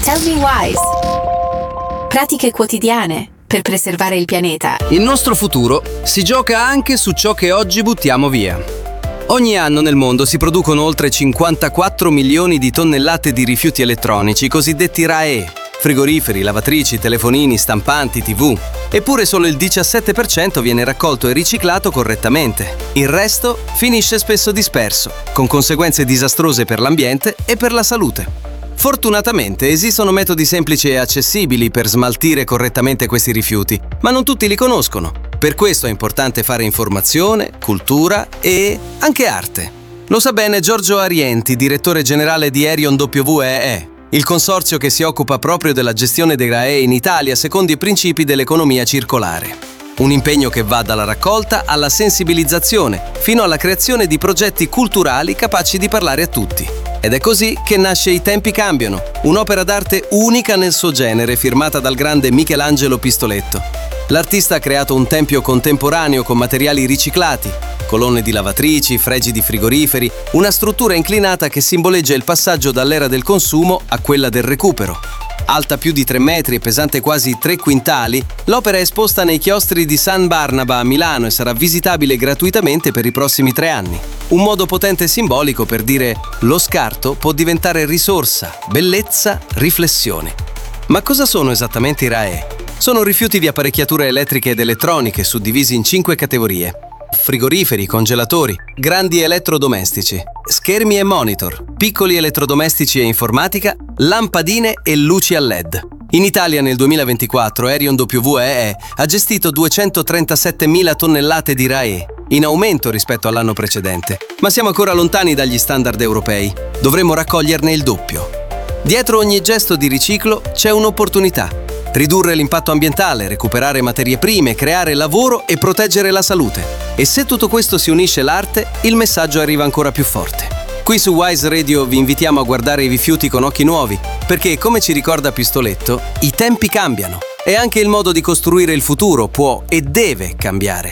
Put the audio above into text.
Tell Me Wise. Pratiche quotidiane per preservare il pianeta. Il nostro futuro si gioca anche su ciò che oggi buttiamo via. Ogni anno nel mondo si producono oltre 54 milioni di tonnellate di rifiuti elettronici, cosiddetti RAEE, frigoriferi, lavatrici, telefonini, stampanti, TV. Eppure solo il 17% viene raccolto e riciclato correttamente. Il resto finisce spesso disperso, con conseguenze disastrose per l'ambiente e per la salute. Fortunatamente esistono metodi semplici e accessibili per smaltire correttamente questi rifiuti, ma non tutti li conoscono. Per questo è importante fare informazione, cultura e anche arte. Lo sa bene Giorgio Arienti, direttore generale di Erion WEE, il consorzio che si occupa proprio della gestione dei RAEE in Italia secondo i principi dell'economia circolare. Un impegno che va dalla raccolta alla sensibilizzazione, fino alla creazione di progetti culturali capaci di parlare a tutti. Ed è così che nasce I tempi cambiano, un'opera d'arte unica nel suo genere firmata dal grande Michelangelo Pistoletto. L'artista ha creato un tempio contemporaneo con materiali riciclati, colonne di lavatrici, fregi di frigoriferi, una struttura inclinata che simboleggia il passaggio dall'era del consumo a quella del recupero. Alta più di 3 metri e pesante quasi 3 quintali, l'opera è esposta nei chiostri di San Barnaba a Milano e sarà visitabile gratuitamente per i prossimi 3 anni. Un modo potente e simbolico per dire lo scarto può diventare risorsa, bellezza, riflessione. Ma cosa sono esattamente i RAEE? Sono rifiuti di apparecchiature elettriche ed elettroniche suddivisi in 5 categorie. Frigoriferi, congelatori, grandi elettrodomestici, schermi e monitor, piccoli elettrodomestici e informatica, lampadine e luci a LED. In Italia nel 2024 Erion WEE ha gestito 237.000 tonnellate di RAEE, in aumento rispetto all'anno precedente, ma siamo ancora lontani dagli standard europei. Dovremmo raccoglierne il doppio. Dietro ogni gesto di riciclo c'è un'opportunità. Ridurre l'impatto ambientale, recuperare materie prime, creare lavoro e proteggere la salute. E se tutto questo si unisce all'arte, il messaggio arriva ancora più forte. Qui su Wise Radio vi invitiamo a guardare i rifiuti con occhi nuovi, perché, come ci ricorda Pistoletto, i tempi cambiano e anche il modo di costruire il futuro può e deve cambiare.